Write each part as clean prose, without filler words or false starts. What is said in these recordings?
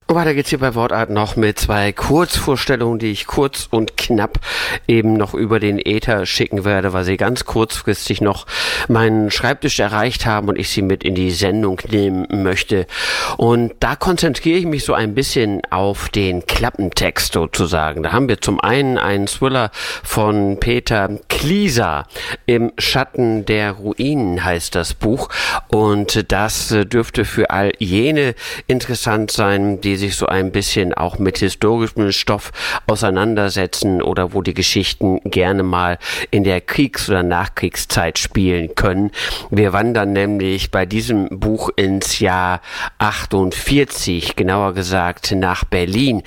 Und weiter geht's hier bei Wortart noch mit 2 Kurzvorstellungen, die ich kurz und knapp eben noch über den Äther schicken werde, weil sie ganz kurzfristig noch meinen Schreibtisch erreicht haben und ich sie mit in die Sendung nehmen möchte. Und da konzentriere ich mich so ein bisschen auf den Klappentext sozusagen. Da haben wir zum einen einen Thriller von Peter Klieser, Im Schatten der Ruinen heißt das Buch. Und das dürfte für all jene interessant sein, die sich so ein bisschen auch mit historischem Stoff auseinandersetzen oder wo die Geschichten gerne mal in der Kriegs- oder Nachkriegszeit spielen können. Wir wandern nämlich bei diesem Buch ins Jahr 48, genauer gesagt nach Berlin.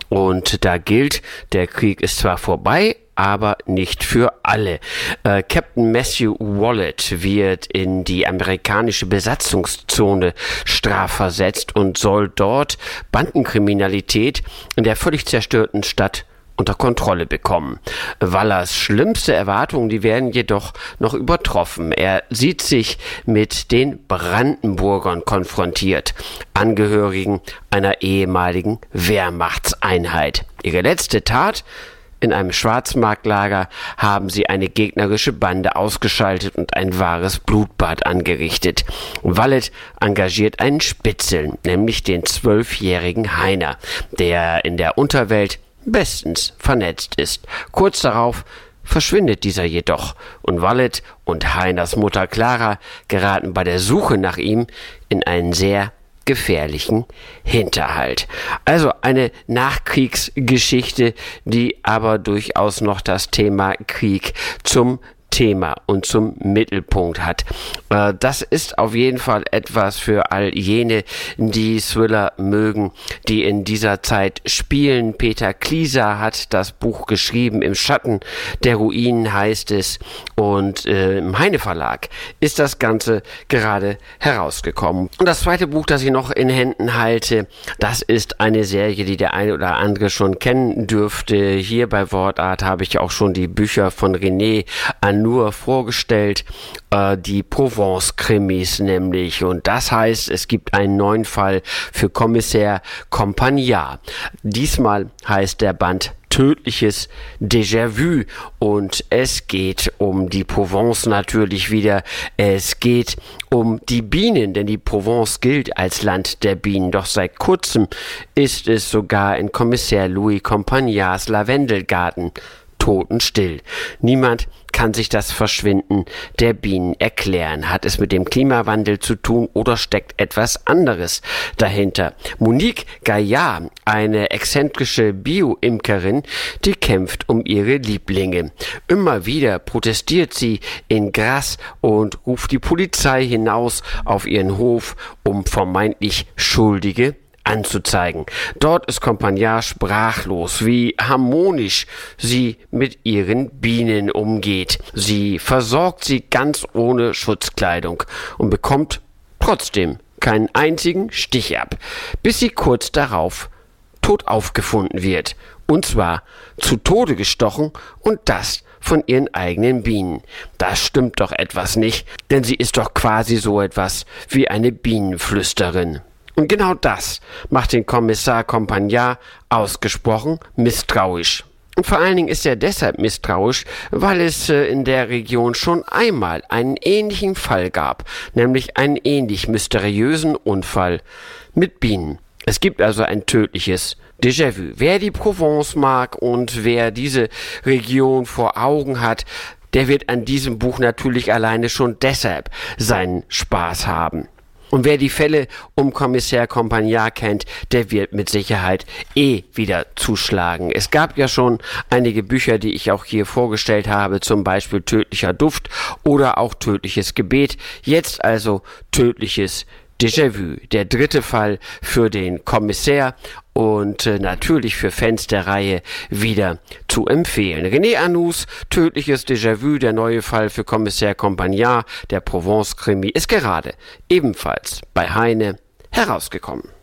Und da gilt, der Krieg ist zwar vorbei, aber nicht für alle. Captain Matthew Wallet wird in die amerikanische Besatzungszone strafversetzt und soll dort Bandenkriminalität in der völlig zerstörten Stadt unter Kontrolle bekommen. Wallers schlimmste Erwartungen, die werden jedoch noch übertroffen. Er sieht sich mit den Brandenburgern konfrontiert, Angehörigen einer ehemaligen Wehrmachtseinheit. Ihre letzte Tat: in einem Schwarzmarktlager haben sie eine gegnerische Bande ausgeschaltet und ein wahres Blutbad angerichtet. Wallet engagiert einen Spitzel, nämlich den 12-jährigen Heiner, der in der Unterwelt bestens vernetzt ist. Kurz darauf verschwindet dieser jedoch und Wallet und Heiners Mutter Clara geraten bei der Suche nach ihm in einen sehr gefährlichen Hinterhalt. Also eine Nachkriegsgeschichte, die aber durchaus noch das Thema Krieg zum Thema und zum Mittelpunkt hat. Das ist auf jeden Fall etwas für all jene, die Thriller mögen, die in dieser Zeit spielen. Peter Klieser hat das Buch geschrieben, Im Schatten der Ruinen heißt es, und im Heine Verlag ist das Ganze gerade herausgekommen. Und das zweite Buch, das ich noch in Händen halte, das ist eine Serie, die der eine oder andere schon kennen dürfte. Hier bei Wortart habe ich auch schon die Bücher von René Arnoux vorgestellt, die Provence-Krimis nämlich. Und das heißt, es gibt einen neuen Fall für Kommissär Campagnard. Diesmal heißt der Band Tödliches Déjà-vu und es geht um die Provence natürlich wieder. Es geht um die Bienen, denn die Provence gilt als Land der Bienen. Doch seit kurzem ist es sogar in Kommissär Louis Campagnards Lavendelgarten totenstill. Niemand kann sich das Verschwinden der Bienen erklären. Hat es mit dem Klimawandel zu tun oder steckt etwas anderes dahinter? Monique Gaillard, eine exzentrische Bio-Imkerin, die kämpft um ihre Lieblinge. Immer wieder protestiert sie in Grasse und ruft die Polizei hinaus auf ihren Hof, um vermeintlich Schuldige anzuzeigen. Dort ist Campagnard sprachlos, wie harmonisch sie mit ihren Bienen umgeht. Sie versorgt sie ganz ohne Schutzkleidung und bekommt trotzdem keinen einzigen Stich ab, bis sie kurz darauf tot aufgefunden wird. Und zwar zu Tode gestochen und das von ihren eigenen Bienen. Das stimmt doch etwas nicht, denn sie ist doch quasi so etwas wie eine Bienenflüsterin. Und genau das macht den Kommissar Campagnard ausgesprochen misstrauisch. Und vor allen Dingen ist er deshalb misstrauisch, weil es in der Region schon einmal einen ähnlichen Fall gab, nämlich einen ähnlich mysteriösen Unfall mit Bienen. Es gibt also ein tödliches Déjà-vu. Wer die Provence mag und wer diese Region vor Augen hat, der wird an diesem Buch natürlich alleine schon deshalb seinen Spaß haben. Und wer die Fälle um Kommissär Campagnard kennt, der wird mit Sicherheit wieder zuschlagen. Es gab ja schon einige Bücher, die ich auch hier vorgestellt habe, zum Beispiel Tödlicher Duft oder auch Tödliches Gebet. Jetzt also Tödliches Déjà-vu, der dritte Fall für den Kommissär und natürlich für Fans der Reihe wieder zu empfehlen. René Arnoux, Tödliches Déjà-vu, der neue Fall für Kommissär Campagnard, der Provence-Krimi, ist gerade ebenfalls bei Heine herausgekommen.